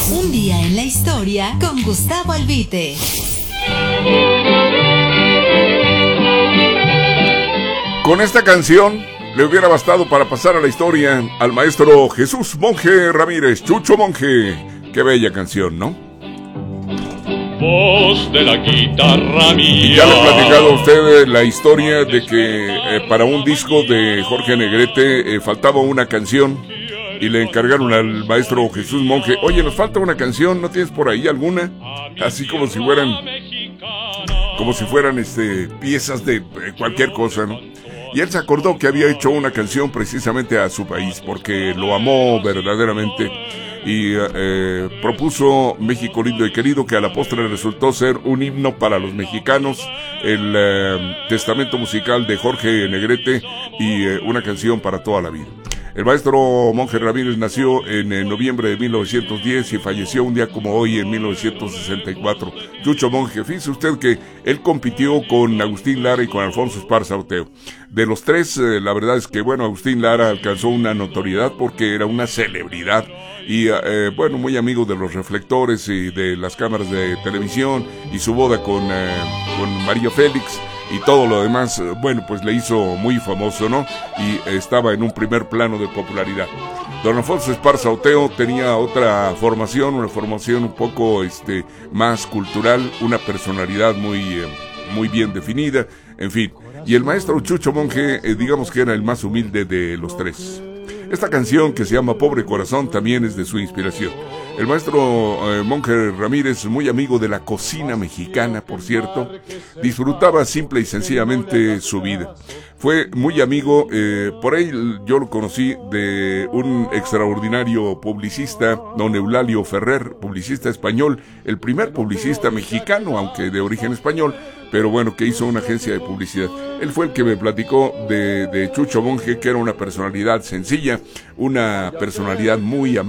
Un día en la historia con Gustavo Albite. Con esta canción le hubiera bastado para pasar a la historia al maestro Jesús Monje Ramírez, Chucho Monje. Qué bella canción, ¿no? Voz de la guitarra mía. Y ya le he platicado a ustedes la historia de que para un disco de Jorge Negrete faltaba una canción y le encargaron al maestro Jesús Monje: oye, nos falta una canción, ¿no tienes por ahí alguna? Así como si fueran piezas de cualquier cosa, ¿no? Y él se acordó que había hecho una canción precisamente a su país, porque lo amó verdaderamente, y propuso México lindo y querido, que a la postre resultó ser un himno para los mexicanos, el testamento musical de Jorge Negrete, y una canción para toda la vida. El maestro Monje Ramírez nació en noviembre de 1910 y falleció un día como hoy en 1964. Chucho Monje, fíjese usted que él compitió con Agustín Lara y con Alfonso Esparza Oteo. De los tres, la verdad es que, bueno, Agustín Lara alcanzó una notoriedad porque era una celebridad y, muy amigo de los reflectores y de las cámaras de televisión, y su boda con María Félix y todo lo demás, pues le hizo muy famoso, ¿no? Y estaba en un primer plano de popularidad. Don Alfonso Esparza Oteo tenía otra formación, una formación un poco más cultural, una personalidad muy bien definida, en fin. Y el maestro Chucho Monje, digamos que era el más humilde de los tres. Esta canción, que se llama Pobre Corazón, también es de su inspiración. El maestro Monje Ramírez, muy amigo de la cocina mexicana, por cierto, disfrutaba simple y sencillamente su vida. Fue muy amigo, por ahí yo lo conocí, de un extraordinario publicista, don Eulalio Ferrer, publicista español, el primer publicista mexicano, aunque de origen español, pero que hizo una agencia de publicidad. Él fue el que me platicó de Chucho Monje, que era una personalidad sencilla, una personalidad muy amable.